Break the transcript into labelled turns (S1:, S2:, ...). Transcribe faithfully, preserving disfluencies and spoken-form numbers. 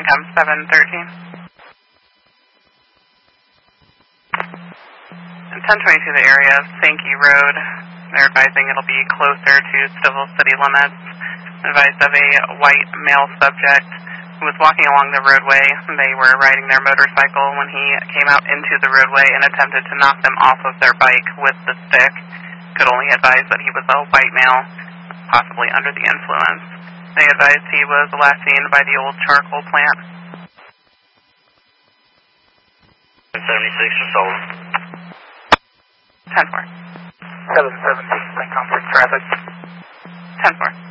S1: Chem seven thirteen. ten twenty-two, the area of Sankey Road. They're advising it'll be closer to civil city limits. Advised of a white male subject who was walking along the roadway. They were riding their motorcycle when he came out into the roadway and attempted to knock them off of their bike with the stick. Could only advise that he was a white male, possibly under the influence. They advised he was last seen by the old charcoal plant.
S2: seventy-six or so.
S1: ten four.
S3: seven seventeen, Saint Conflict traffic.
S1: ten four.